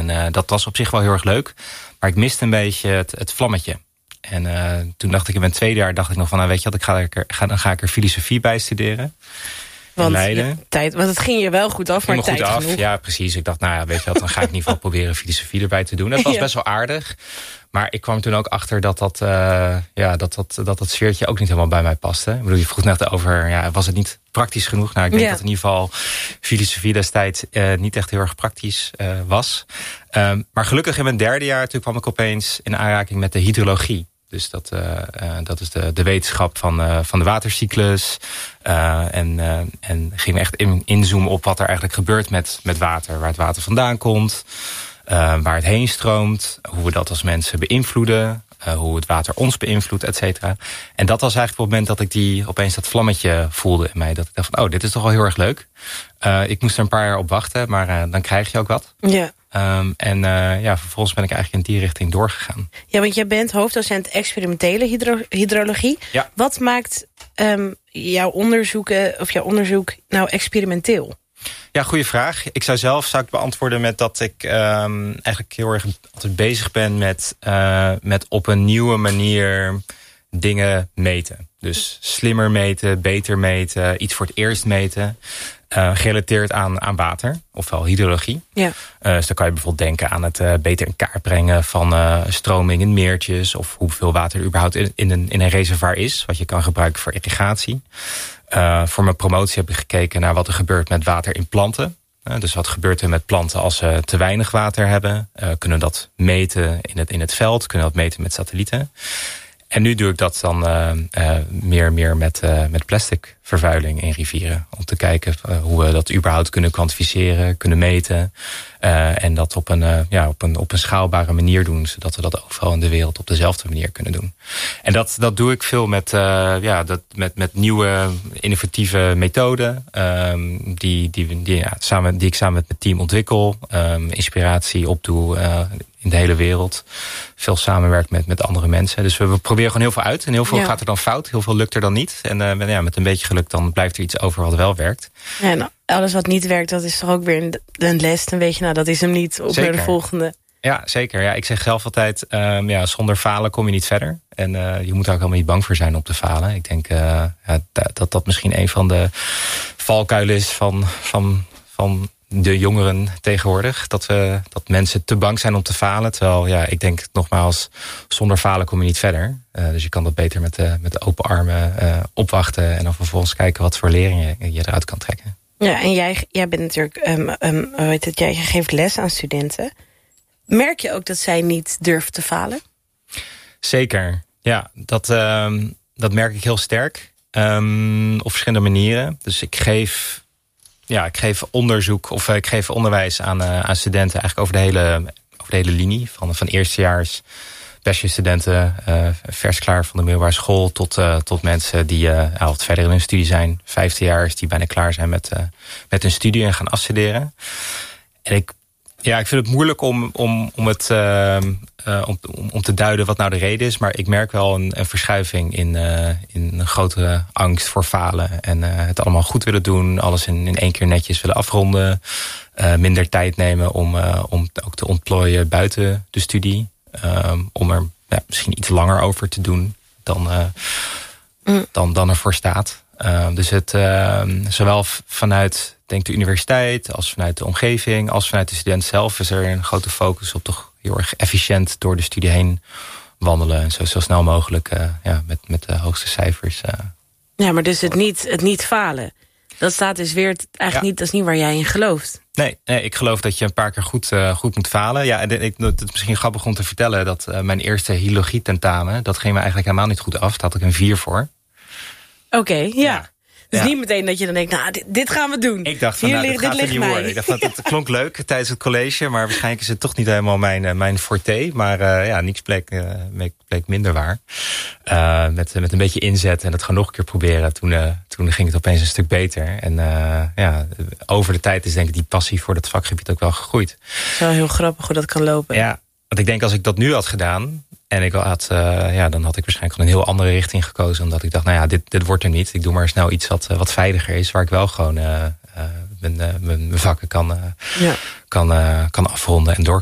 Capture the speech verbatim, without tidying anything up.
En uh, dat was op zich wel heel erg leuk. Maar ik miste een beetje het, het vlammetje. En uh, toen dacht ik in mijn tweede jaar dacht ik nog van... Nou, weet je wat, ik ga er, ga, dan ga ik er filosofie bij studeren. Want, ja, tijd, want het ging je wel goed af, maar tijd goed af. genoeg. Ja, precies. Ik dacht, nou ja, weet je wat, dan ga ik in ieder geval proberen filosofie erbij te doen. Het was ja. best wel aardig. Maar ik kwam toen ook achter dat dat, uh, ja, dat, dat, dat dat sfeertje ook niet helemaal bij mij paste. Ik bedoel, je vroeg net over, ja, was het niet praktisch genoeg? Nou, ik denk ja. dat in ieder geval filosofie destijds uh, niet echt heel erg praktisch uh, was. Um, maar gelukkig in mijn derde jaar, toen kwam ik opeens in aanraking met de hydrologie. Dus dat, uh, uh, dat is de, de wetenschap van, uh, van de watercyclus. Uh, en, uh, en gingen echt in, inzoomen op wat er eigenlijk gebeurt met, met water. Waar het water vandaan komt. Uh, waar het heen stroomt. Hoe we dat als mensen beïnvloeden. Uh, hoe het water ons beïnvloedt, et cetera. En dat was eigenlijk het moment dat ik die opeens dat vlammetje voelde in mij. Dat ik dacht van, oh, dit is toch wel heel erg leuk. Uh, ik moest er een paar jaar op wachten, maar uh, dan krijg je ook wat. Ja. Um, en uh, ja, vervolgens ben ik eigenlijk in die richting doorgegaan. Ja, want jij bent hoofddocent experimentele hydro hydrologie. Ja. Wat maakt um, jouw onderzoeken of jouw onderzoek nou experimenteel? Ja, goede vraag. Ik zou zelf zou ik beantwoorden met dat ik um, eigenlijk heel erg altijd bezig ben met, uh, met op een nieuwe manier dingen meten. Dus slimmer meten, beter meten, iets voor het eerst meten. Uh, gerelateerd aan, aan water, ofwel hydrologie. Ja. Uh, dus dan kan je bijvoorbeeld denken aan het uh, beter in kaart brengen van uh, stroming in meertjes. Of hoeveel water er überhaupt in, in, een, in een reservoir is. Wat je kan gebruiken voor irrigatie. Uh, voor mijn promotie heb ik gekeken naar wat er gebeurt met water in planten. Uh, dus wat gebeurt er met planten als ze te weinig water hebben? Uh, kunnen we dat meten in het, in het veld? Kunnen we dat meten met satellieten? En nu doe ik dat dan uh, uh, meer en meer met, uh, met plastic vervuiling in rivieren. Om te kijken uh, hoe we dat überhaupt kunnen kwantificeren, kunnen meten. Uh, en dat op een, uh, ja, op, een, op een schaalbare manier doen. Zodat we dat overal in de wereld op dezelfde manier kunnen doen. En dat, dat doe ik veel met, uh, ja, dat, met, met nieuwe innovatieve methoden. Um, die, die, die, ja, samen, die ik samen met mijn team ontwikkel. Um, inspiratie opdoe uh, in de hele wereld. Veel samenwerk met, met andere mensen. Dus we, we proberen gewoon heel veel uit. En heel veel ja. gaat er dan fout. Heel veel lukt er dan niet. En uh, ja, met een beetje geluk dan blijft er iets over wat wel werkt. Ja, nou, alles wat niet werkt, dat is toch ook weer een, een les. Dan weet je, nou, dat is hem niet. Op naar de volgende. Ja, zeker. Ja, ik zeg zelf altijd, um, ja, zonder falen kom je niet verder. En uh, je moet er ook helemaal niet bang voor zijn om te falen. Ik denk uh, ja, dat dat misschien een van de valkuilen is van, van, van de jongeren tegenwoordig. Dat, we, dat mensen te bang zijn om te falen. Terwijl, ja, ik denk nogmaals, zonder falen kom je niet verder. Uh, dus je kan dat beter met, uh, met de open armen uh, opwachten. En dan vervolgens kijken wat voor leringen je, je eruit kan trekken. Ja, en jij, jij bent natuurlijk, um, um, hoe heet het, jij geeft les aan studenten. Merk je ook dat zij niet durven te falen? Zeker, ja. Dat, um, dat merk ik heel sterk. Um, op verschillende manieren. Dus ik geef, ja, ik geef onderzoek of ik geef onderwijs aan, uh, aan studenten eigenlijk over de hele, over de hele linie. Van, van eerstejaars, bachelorstudenten, uh, vers klaar van de middelbare school tot, uh, tot mensen die uh, al wat verder in hun studie zijn. Vijfdejaars die bijna klaar zijn met, uh, met hun studie en gaan afstuderen. En ik Ja, ik vind het moeilijk om, om, om, het, uh, uh, om, om te duiden wat nou de reden is. Maar ik merk wel een, een verschuiving in, uh, in een grotere angst voor falen. En uh, het allemaal goed willen doen. Alles in, in één keer netjes willen afronden. Uh, minder tijd nemen om, uh, om ook te ontplooien buiten de studie. Um, om er ja, misschien iets langer over te doen dan, uh, mm. dan, dan ervoor staat. Uh, dus het uh, zowel vanuit denk de universiteit als vanuit de omgeving als vanuit de student zelf is er een grote focus op toch heel erg efficiënt door de studie heen wandelen en zo, zo snel mogelijk uh, ja, met, met de hoogste cijfers. Uh. Ja, maar dus het niet, het niet falen. Dat staat dus weer eigenlijk ja. niet, dat is niet waar jij in gelooft. Nee, nee, ik geloof dat je een paar keer goed, uh, goed moet falen. Ja, en ik, het is misschien grappig om te vertellen dat uh, mijn eerste hydrologie tentamen, dat ging me eigenlijk helemaal niet goed af. Daar had ik een vier voor. Oké, okay, ja. ja. Dus ja. niet meteen dat je dan denkt, nou, dit, dit gaan we doen. Ik dacht van, nou, dit gaat er niet worden. Ik dacht van, het klonk leuk tijdens het college, maar waarschijnlijk is het toch niet helemaal mijn, uh, mijn forte. Maar uh, ja, niks bleek, uh, bleek minder waar. Uh, met, met een beetje inzet en het gewoon nog een keer proberen. Toen, uh, toen ging het opeens een stuk beter. En uh, ja, over de tijd is denk ik die passie voor dat vakgebied ook wel gegroeid. Het is wel heel grappig hoe dat kan lopen. Ja, want ik denk als ik dat nu had gedaan en ik had, uh, ja, dan had ik waarschijnlijk een heel andere richting gekozen. Omdat ik dacht, nou ja, dit, dit wordt er niet. Ik doe maar snel iets wat, wat veiliger is. Waar ik wel gewoon uh, uh, mijn, uh, mijn vakken kan, uh, ja. kan, uh, kan afronden en door,